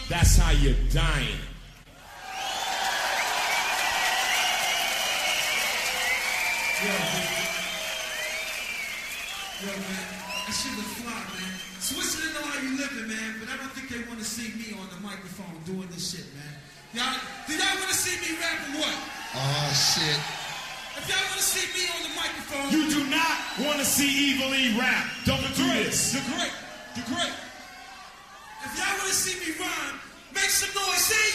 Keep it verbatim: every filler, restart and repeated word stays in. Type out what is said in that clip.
That's how you're dying. Yo, man. Yo, man. That shit was fly, man. Switzerland know how you living, man, but I don't think they want to see me on the microphone doing this shit, man. Y'all, do y'all want to see me rap or what? Oh, shit. If y'all want to see me on the microphone... You do not want to see Evil E rap. Don't do this. You're great. You're great. If y'all want to see me rhyme, make some noise.